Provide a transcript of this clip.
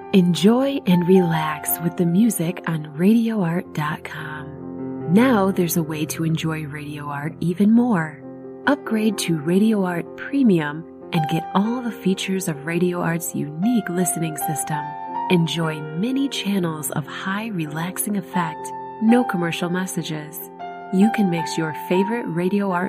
Enjoy and relax with the music on RadioArt.com. Now there's a way to enjoy Radio Art even more. Upgrade to Radio Art Premium and get all the features of Radio Art's unique listening system. Enjoy many channels of high relaxing effect, no commercial messages. You can mix your favorite Radio Art